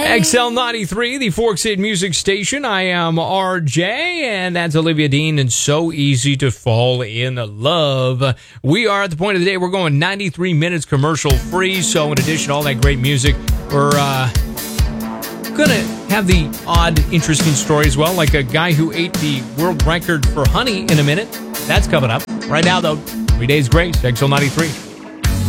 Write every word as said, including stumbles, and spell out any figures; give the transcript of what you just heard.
X L ninety-three, the Fork City Music Station. I am R J, and that's Olivia Dean, and So Easy to Fall in Love. We are at the point of the day, we're going ninety-three minutes commercial free, so in addition to all that great music, we're uh, going to have the odd, interesting story as well, like a guy who ate the world record for honey in a minute. That's coming up. Right now, though, Every Day's Grace, X L ninety-three.